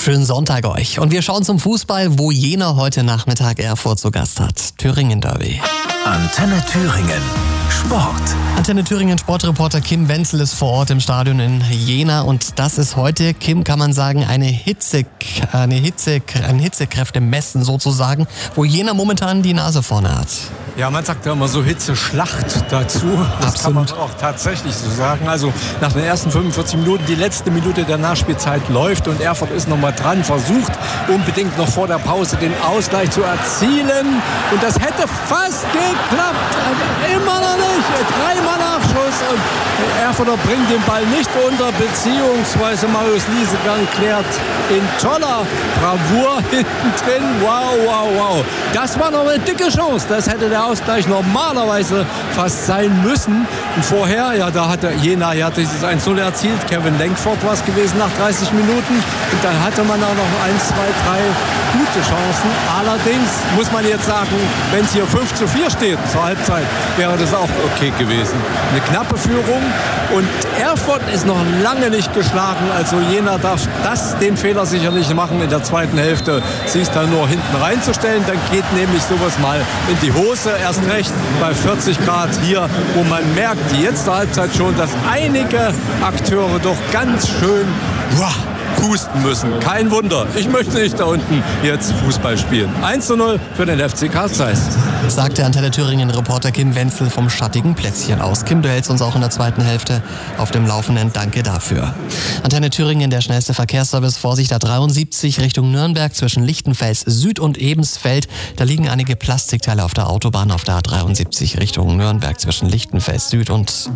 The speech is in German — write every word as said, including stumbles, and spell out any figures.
Schönen Sonntag euch. Und wir schauen zum Fußball, wo Jena heute Nachmittag Erfurt zu Gast hat. Thüringen-Derby. Antenne Thüringen. Sport. Antenne Thüringen Sportreporter Kim Wenzel ist vor Ort im Stadion in Jena und das ist heute, Kim, kann man sagen, eine Hitze, eine Hitze, ein Hitzekräftemessen sozusagen, wo Jena momentan die Nase vorne hat. Ja, man sagt ja immer so Hitzeschlacht dazu. Das Absolut. kann man auch tatsächlich so sagen. Also nach den ersten fünfundvierzig Minuten, die letzte Minute der Nachspielzeit läuft und Erfurt ist noch mal dran, versucht unbedingt noch vor der Pause den Ausgleich zu erzielen. Und das hätte fast geklappt. Aber immer noch nicht. Dreimal Nachschuss und der Erfurter bringt den Ball nicht unter, beziehungsweise Marius Liesegang klärt in toller Bravour hinten drin. Wow, wow, wow. Das war noch eine dicke Chance. Das hätte der Ausgleich normalerweise fast sein müssen. Und vorher, ja, da hatte Jena ja dieses eins null erzielt. Kevin Lenkford war es gewesen nach dreißig Minuten. Und dann hatte man auch noch eins, zwei, drei gute Chancen. Allerdings muss man jetzt sagen, wenn es hier fünf zu vier steht zur Halbzeit, wäre das auch okay gewesen. Eine knappe Führung und Erfurt ist noch lange nicht geschlagen. Also Jena darf das den Fehler sicher nicht machen, in der zweiten Hälfte sich dann nur hinten reinzustellen. Dann geht nämlich sowas mal in die Hose. Erst recht bei vierzig Grad hier, wo man merkt, jetzt zur Halbzeit schon, dass einige Akteure doch ganz schön uah, pusten müssen. Kein Wunder. Ich möchte nicht da unten jetzt Fußball spielen. eins zu null für den F C Karl Zeiss. Sagte Antenne Thüringen-Reporter Kim Wenzel vom schattigen Plätzchen aus. Kim, du hältst uns auch in der zweiten Hälfte auf dem Laufenden. Danke dafür. Antenne Thüringen, der schnellste Verkehrsservice. Vorsicht, A dreiundsiebzig Richtung Nürnberg zwischen Lichtenfels Süd und Ebensfeld. Da liegen einige Plastikteile auf der Autobahn auf der A dreiundsiebzig Richtung Nürnberg zwischen Lichtenfels Süd und